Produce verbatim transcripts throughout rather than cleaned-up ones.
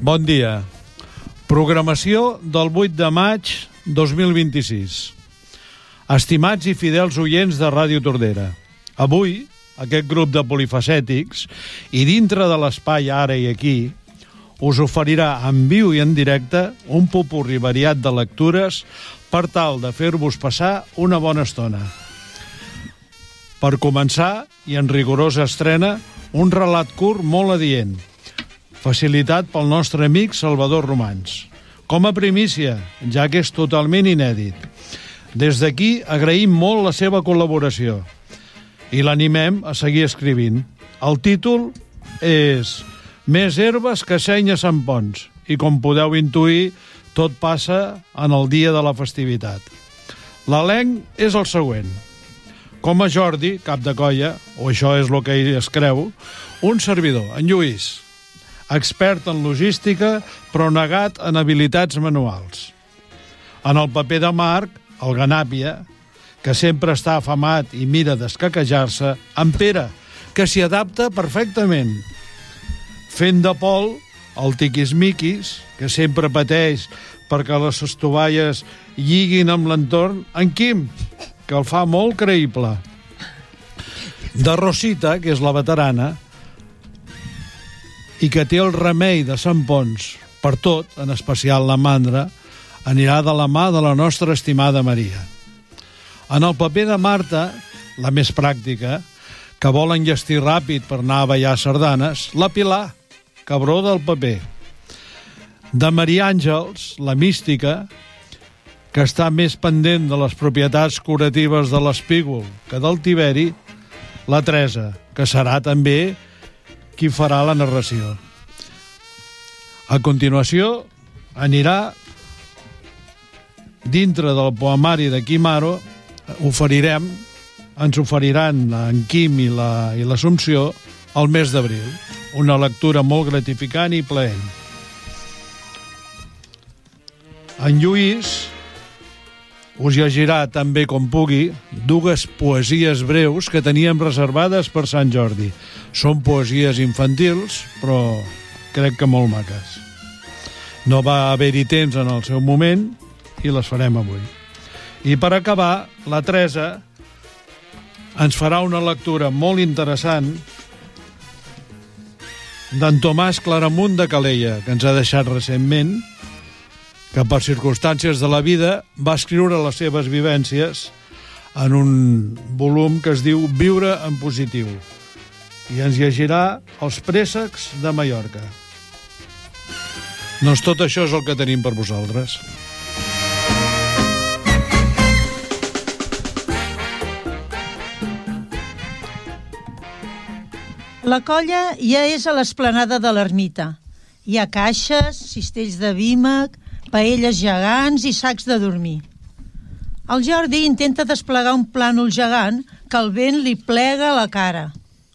Bon dia. Programació del vuit de maig dos mil vint-i-sis. Estimats i fidels oients de Ràdio Tordera, avui aquest grup de polifacètics i dintre de l'espai Ara i Aquí us oferirà en viu i en directe un popurri variat de lectures per tal de fer-vos passar una bona estona. Per començar, i en rigorosa estrena, un relat curt molt adient, facilitat pel nostre amic Salvador Romans. Com a primícia, ja que és totalment inèdit. Des d'aquí agraïm molt la seva col·laboració i l'animem a seguir escrivint. El títol és Més herbes que seny a Sant Ponç i, com podeu intuir, tot passa en el dia de la festivitat. L'elenc és el següent. Com a Jordi, cap de colla, o això és el que ell es creu, un servidor, en Lluís, expert en logística, però negat en habilitats manuals. En el paper de Marc, el Ganàpia, que sempre està afamat i mira d'escaquejar-se, en Pere, que s'hi adapta perfectament. Fent de Pol, el tiquismiquis, que sempre pateix perquè les estovalles lliguin amb l'entorn, en Quim, que el fa molt creïble. De Rosita, que és la veterana, i que té el remei de Sant Ponç per tot, en especial la mandra, anirà de la mà de la nostra estimada Maria. En el paper de Marta, la més pràctica, que vol enllestir ràpid per anar a ballar sardanes, la Pilar, cabró del paper. De Maria Àngels, la mística, que està més pendent de les propietats curatives de l'espígol que del tiberi, la Teresa, que serà també qui farà la narració. A continuació, anirà dintre del poemari de Quim Haro, oferirem, ens oferiran en Quim i la, i l'Assumpció el mes d'abril. Una lectura molt gratificant i plaent. En Lluís us llegirà tan bé com pugui dues poesies breus que teníem reservades per Sant Jordi. Són poesies infantils, però crec que molt maques. No va haver-hi temps en el seu moment i les farem avui. I per acabar, la Teresa ens farà una lectura molt interessant d'en Tomàs Claramunt de Calella, que ens ha deixat recentment, que per circumstàncies de la vida va escriure les seves vivències en un volum que es diu Viure en positiu, i ens llegirà Els préssecs de Mallorca. Doncs tot això és el que tenim per vosaltres. La colla ja és a l'esplanada de l'ermita. Hi ha caixes, cistells de vímec, paelles gegants i sacs de dormir. El Jordi intenta desplegar un plànol gegant que el vent li plega la cara.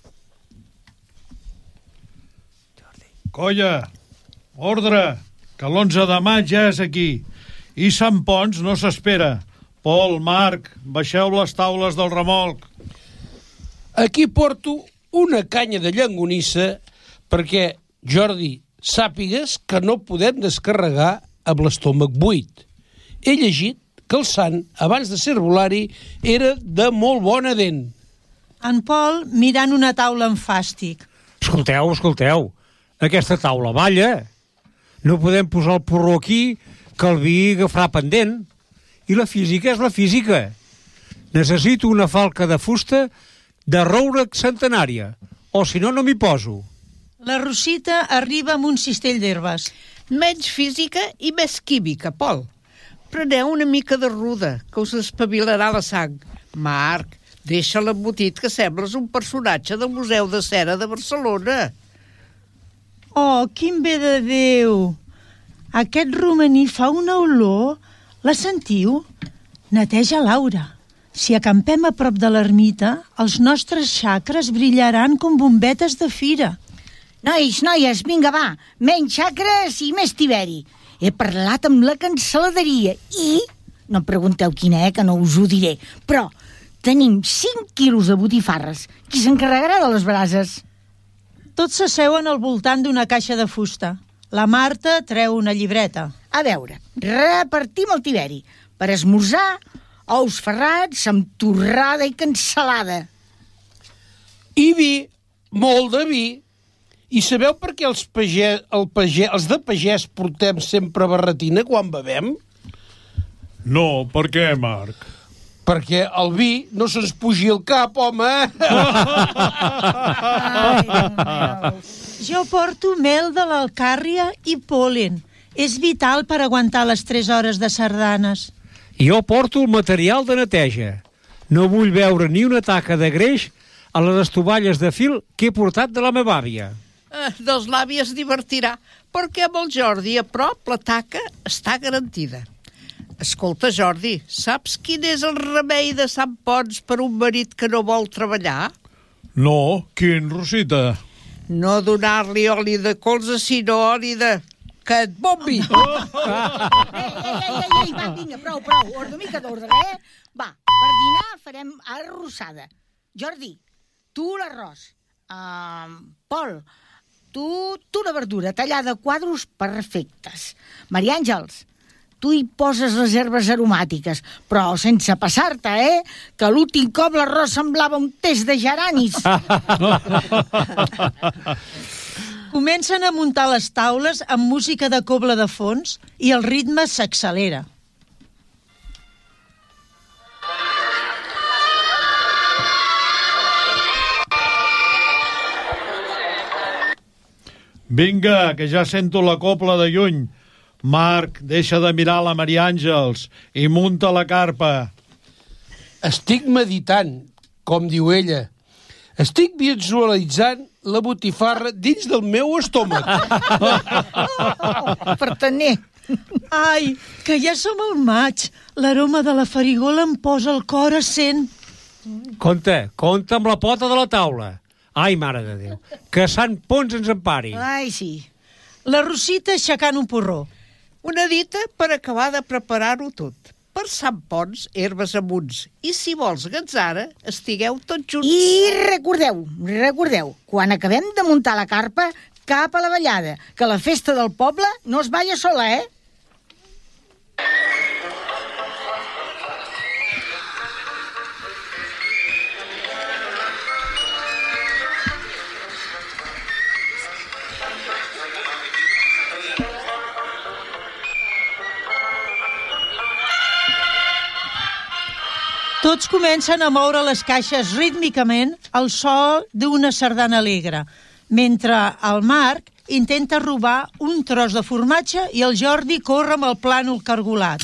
Colla, ordre, que l'onze de maig ja és aquí. I Sant Ponç no s'espera. Pol, Marc, baixeu les taules del remolc. Aquí porto una canya de llonganissa perquè, Jordi, sàpigues que no podem descarregar amb l'estómac buit. He llegit que el sant, abans de ser volari, era de molt bona dent. En Pol mirant una taula amb fàstic. Escolteu, escolteu, aquesta taula balla. No podem posar el porró aquí, que el vi agafarà pendent. I la física és la física. Necessito una falca de fusta de roure centenària, o si no, no m'hi poso. La Rosita arriba amb un cistell d'herbes. Menys física i més química, Pol. Preneu una mica de ruda, que us espavilarà la sang. Marc, deixa l'embotit, que sembles un personatge del Museu de Cera de Barcelona. Oh, quin bé de Déu! Aquest romaní fa una olor. La sentiu? Neteja l'aura. Si acampem a prop de l'ermita, els nostres xacres brillaran com bombetes de fira. Nois, noies, vinga, va, menys xacres i més tiberi. He parlat amb la cancel·laderia i... No em pregunteu quina, eh, que no us ho diré. Però tenim cinc quilos de botifarres. Qui s'encarregarà de les brases? Tots s'asseuen al voltant d'una caixa de fusta. La Marta treu una llibreta. A veure, repartim el tiberi. Per esmorzar, ous ferrats amb torrada i cansalada. I vi, molt de vi. I sabeu per què els, pagès, el pagès, els de pagès portem sempre barretina quan bevem? No, per què, Marc? Perquè el vi no se'ns pugi al cap, home! Ai, Déu meu. Jo porto mel de l'Alcàrria i pol·len. És vital per aguantar les tres hores de sardanes. Jo porto el material de neteja. No vull veure ni una taca de greix a les estovalles de fil que he portat de la meva àvia. Eh, dels l'avi es divertirà, perquè amb el Jordi a prop la taca està garantida. Escolta, Jordi, saps quin és el remei de Sant Ponç per un marit que no vol treballar? No, quin, Rosita? No donar-li oli de colze, sinó oli de... que et bombi! Ei, ei, ei, ei, ei, va, vinga, prou, prou. Una mica d'ordre, eh? Va, per dinar farem arrossada. Jordi, tu l'arròs. Uh, Pol, tu, tu la verdura tallada a quadros perfectes. Maria Àngels, tu hi poses les herbes aromàtiques, però sense passar-te, eh? Que l'últim cop l'arròs semblava un test de geranis. Comencen a muntar les taules amb música de cobla de fons i el ritme s'accelera. Vinga, que ja sento la copla de lluny. Marc, deixa de mirar la Maria Àngels i munta la carpa. Estic meditant, com diu ella. Estic visualitzant la botifarra dins del meu estómac. Per tenir. Ai, que ja som al maig. L'aroma de la farigola em posa el cor a cent. Compte, compte amb la pota de la taula. Ai, mare de Déu, que Sant Ponç ens empari. Ai, sí. La Rosita aixecant un porró. Una dita per acabar de preparar-ho tot. Per Sant Ponç, herbes amunts. I si vols gatzara, estigueu tots junts. I recordeu, recordeu, quan acabem de muntar la carpa, cap a la ballada, que la festa del poble no es balla sola, eh? Tots comencen a moure les caixes rítmicament al so d'una sardana alegre, mentre el Marc intenta robar un tros de formatge i el Jordi corre amb el plànol cargolat.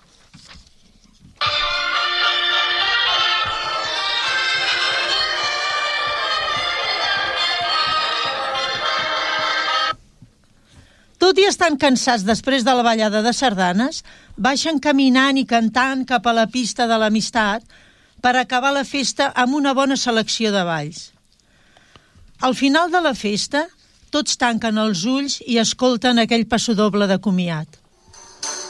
Tot i estan cansats després de la ballada de sardanes, baixen caminant i cantant cap a la pista de l'amistat per acabar la festa amb una bona selecció de balls. Al final de la festa, tots tanquen els ulls i escolten aquell passodoble de comiat.